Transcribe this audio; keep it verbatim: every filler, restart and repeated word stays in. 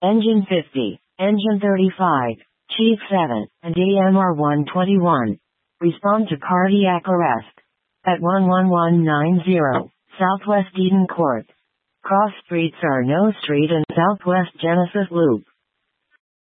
Engine fifty, Engine thirty-five, Chief seven, and A M R one twenty-one. Respond to cardiac arrest. At one one one nine zero, Southwest Eden Court. Cross streets are No Street and Southwest Genesis Loop.